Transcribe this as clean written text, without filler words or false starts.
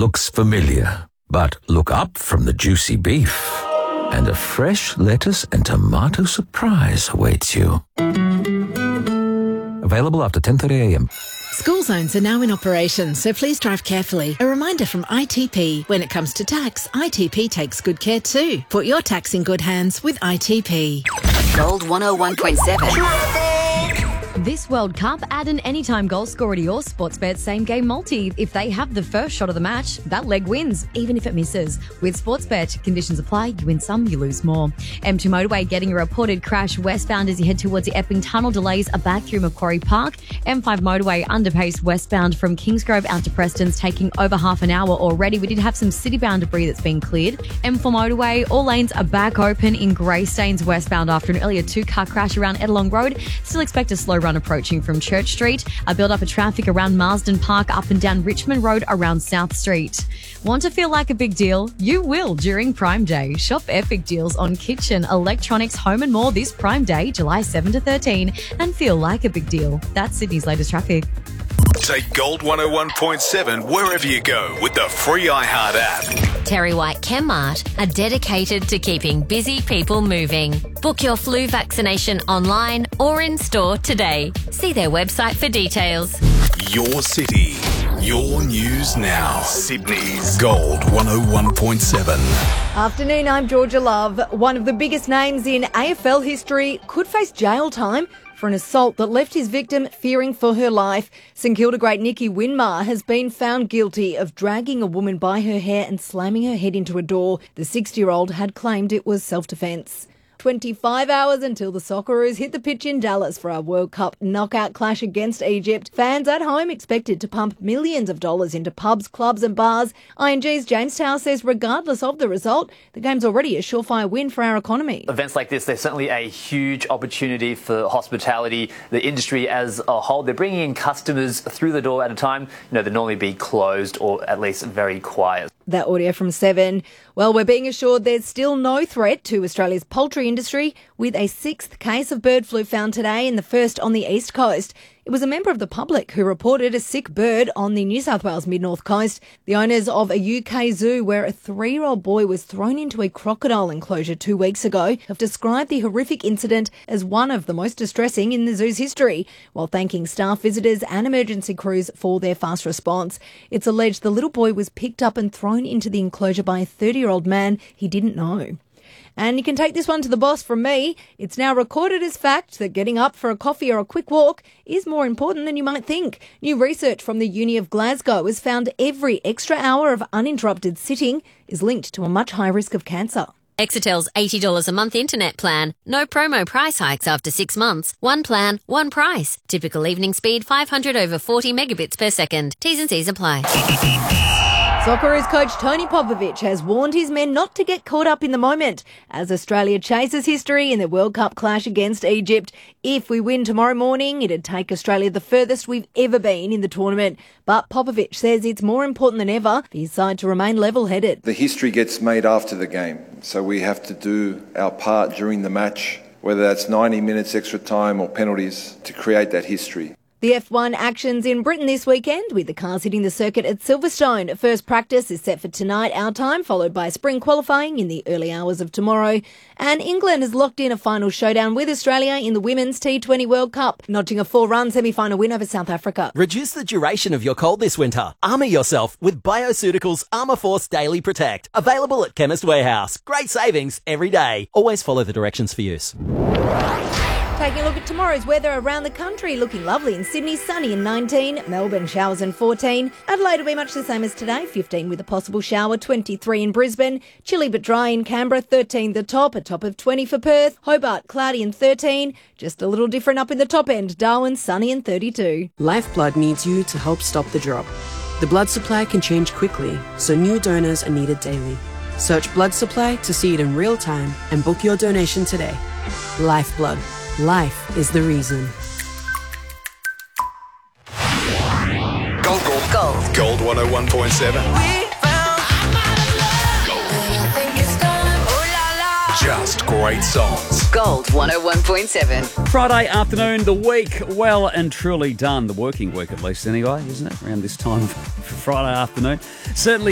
looks familiar, but look up from the juicy beef and a fresh lettuce and tomato surprise awaits you. Available after 10:30 a.m. School zones are now in operation, so please drive carefully. A reminder from ITP, when it comes to tax, ITP takes good care too. Put your tax in good hands with ITP. Gold 101.7. This World Cup, add an anytime goal scorer to your Sportsbet same game multi. If they have the first shot of the match, that leg wins, even if it misses. With Sportsbet, conditions apply, you win some, you lose more. M2 Motorway getting a reported crash westbound as you head towards the Epping Tunnel. Delays are back through Macquarie Park. M5 Motorway underpace westbound from Kingsgrove out to Preston's taking over half an hour already. We did have some city-bound debris that's been cleared. M4 Motorway, all lanes are back open in Greystanes westbound after an earlier two-car crash around Edelong Road. Still expect a slow run approaching from Church Street. A build-up of traffic around Marsden Park up and down Richmond Road around South Street. Want to feel like a big deal? You will during Prime Day. Shop epic deals on kitchen, electronics, home and more this Prime Day, July 7 to 13, and feel like a big deal. That's Sydney's latest traffic. Take Gold 101.7 wherever you go with the free iHeart app. Terry White Chemmart are dedicated to keeping busy people moving. Book your flu vaccination online or in store today. See their website for details. Your city, your news now. Sydney's Gold 101.7. Afternoon, I'm Georgia Love. One of the biggest names in AFL history could face jail time for an assault that left his victim fearing for her life. St Kilda great Nicky Winmar has been found guilty of dragging a woman by her hair and slamming her head into a door. The 60-year-old had claimed it was self-defence. 25 hours until the Socceroos hit the pitch in Dallas for our World Cup knockout clash against Egypt. Fans at home expected to pump millions of dollars into pubs, clubs and bars. ING's James Tower says regardless of the result, the game's already a surefire win for our economy. Events like this, they're certainly a huge opportunity for hospitality, the industry as a whole. They're bringing in customers through the door at a time, they'd normally be closed or at least very quiet. That audio from 7. Well, we're being assured there's still no threat to Australia's poultry industry, with a 6th case of bird flu found today and the first on the east coast. It was a member of the public who reported a sick bird on the New South Wales mid-north coast. The owners of a UK zoo where a 3-year-old boy was thrown into a crocodile enclosure 2 weeks ago have described the horrific incident as one of the most distressing in the zoo's history, while thanking staff, visitors and emergency crews for their fast response. It's alleged the little boy was picked up and thrown into the enclosure by a 30-year-old man he didn't know. And you can take this one to the boss from me. It's now recorded as fact that getting up for a coffee or a quick walk is more important than you might think. New research from the Uni of Glasgow has found every extra hour of uninterrupted sitting is linked to a much higher risk of cancer. Exetel's $80 a month internet plan. No promo price hikes after 6 months. One plan, one price. Typical evening speed 500 over 40 megabits per second. T's and C's apply. Socceroos coach Tony Popovic has warned his men not to get caught up in the moment as Australia chases history in the World Cup clash against Egypt. If we win tomorrow morning, it'd take Australia the furthest we've ever been in the tournament. But Popovic says it's more important than ever for his side to remain level-headed. The history gets made after the game, so we have to do our part during the match, whether that's 90 minutes extra time or penalties, to create that history. The F1 actions in Britain this weekend, with the cars hitting the circuit at Silverstone. First practice is set for tonight, our time, followed by sprint qualifying in the early hours of tomorrow. And England has locked in a final showdown with Australia in the Women's T20 World Cup, notching a 4-run semi-final win over South Africa. Reduce the duration of your cold this winter. Armour yourself with Bioceuticals Armour Force Daily Protect. Available at Chemist Warehouse. Great savings every day. Always follow the directions for use. Taking a look at tomorrow's weather around the country. Looking lovely in Sydney, sunny and 19. Melbourne, showers and 14. Adelaide will be much the same as today, 15 with a possible shower, 23 in Brisbane. Chilly but dry in Canberra, 13 the top, a top of 20 for Perth. Hobart, cloudy and 13. Just a little different up in the top end. Darwin, sunny and 32. Lifeblood needs you to help stop the drop. The blood supply can change quickly, so new donors are needed daily. Search blood supply to see it in real time and book your donation today. Lifeblood. Life is the reason. Gold 101.7. Just great songs. Gold 101.7. Friday afternoon, the week well and truly done. The working week at least anyway, isn't it? Around this time for Friday afternoon. Certainly